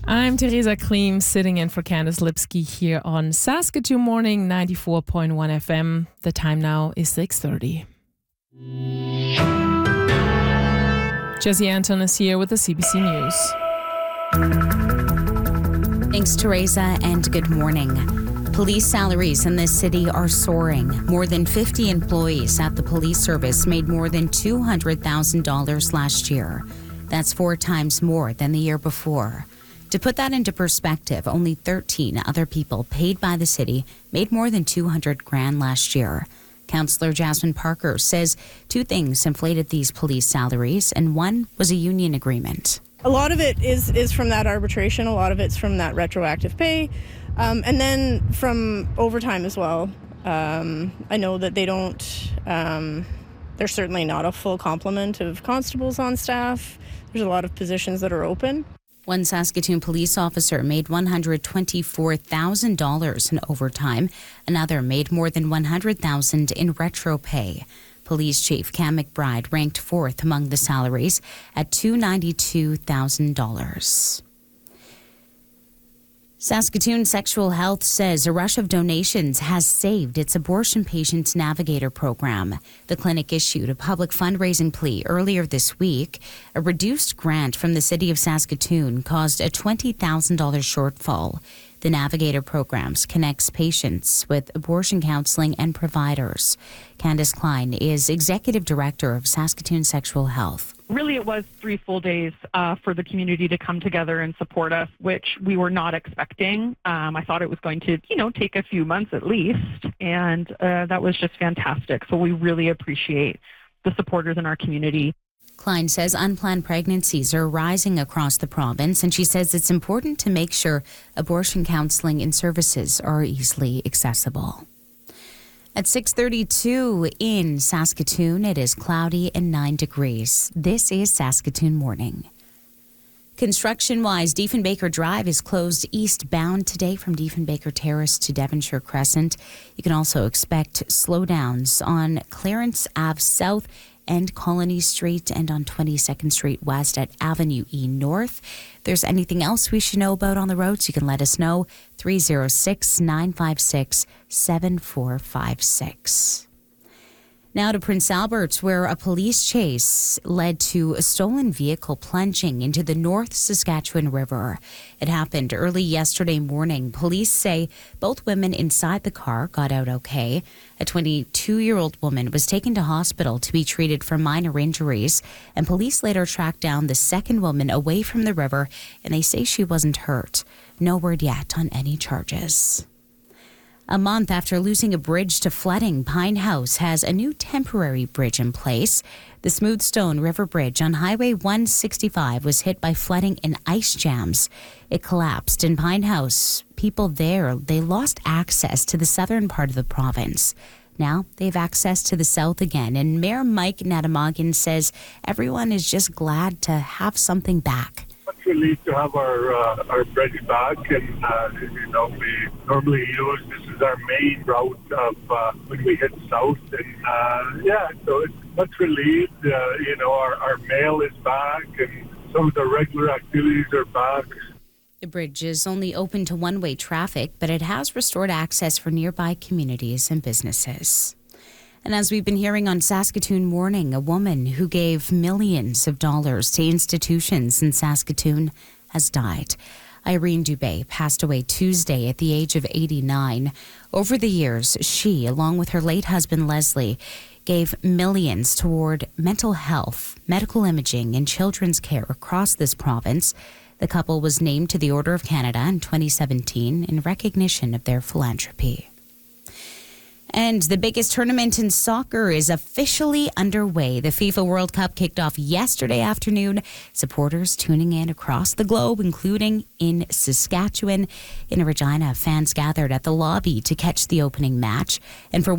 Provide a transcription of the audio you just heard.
I'm Teresa Kleem, sitting in for Candice Lipsky here on Saskatoon Morning 94.1 FM. The time now is 6:30. Jesse Anton is here with the CBC News. Thanks, Teresa, and good morning. Police salaries in this city are soaring. More than 50 employees at the police service made more than $200,000 last year. That's 4 times more than the year before. To put that into perspective, only 13 other people paid by the city made more than $200,000 last year. Councillor Jasmine Parker says 2 things inflated these police salaries, and one was a union agreement. A lot of it is from that arbitration. A lot of it's from that retroactive pay, and then from overtime as well. I know that they don't, there's certainly not a full complement of constables on staff. There's a lot of positions that are open. One Saskatoon police officer made $124,000 in overtime. Another made more than $100,000 in retro pay. Police Chief Cam McBride ranked 4th among the salaries at $292,000. Saskatoon Sexual Health says a rush of donations has saved its Abortion Patients Navigator program. The clinic issued a public fundraising plea earlier this week. A reduced grant from the City of Saskatoon caused a $20,000 shortfall. The Navigator programs connects patients with abortion counseling and providers. Candice Klein is Executive Director of Saskatoon Sexual Health. Really, it was 3 full days for the community to come together and support us, which we were not expecting. I thought it was going to, take a few months at least, and that was just fantastic. So we really appreciate the supporters in our community. Klein says unplanned pregnancies are rising across the province, and she says it's important to make sure abortion counseling and services are easily accessible. At 6:32 in Saskatoon, it is cloudy and 9 degrees. This is Saskatoon Morning. Construction-wise, Diefenbaker Drive is closed eastbound today from Diefenbaker Terrace to Devonshire Crescent. You can also expect slowdowns on Clarence Ave South and Colony Street, and on 22nd Street West at Avenue E North. If there's anything else we should know about on the roads, you can let us know. 306-956-7456. Now to Prince Albert, where a police chase led to a stolen vehicle plunging into the North Saskatchewan River. It happened early yesterday morning. Police say both women inside the car got out okay. A 22-year-old woman was taken to hospital to be treated for minor injuries, and police later tracked down the second woman away from the river, and they say she wasn't hurt. No word yet on any charges. A month after losing a bridge to flooding, Pine House has a new temporary bridge in place. The Smoothstone River Bridge on Highway 165 was hit by flooding and ice jams. It collapsed in Pine House. People there, they lost access to the southern part of the province. Now they have access to the south again, and Mayor Mike Natamagan says everyone is just glad to have something back. Much relief to have our bridge back, and we normally use this is our main route of when we hit south, and so it's much relieved. Our mail is back, and some of the regular activities are back. The bridge is only open to one-way traffic, but it has restored access for nearby communities and businesses. And as we've been hearing on Saskatoon Morning, a woman who gave millions of dollars to institutions in Saskatoon has died. Irene Dubé passed away Tuesday at the age of 89. Over the years, she, along with her late husband Leslie, gave millions toward mental health, medical imaging, and children's care across this province. The couple was named to the Order of Canada in 2017 in recognition of their philanthropy. And the biggest tournament in soccer is officially underway. The FIFA World Cup kicked off yesterday afternoon. Supporters tuning in across the globe, including in Saskatchewan. In Regina, fans gathered at the lobby to catch the opening match. And for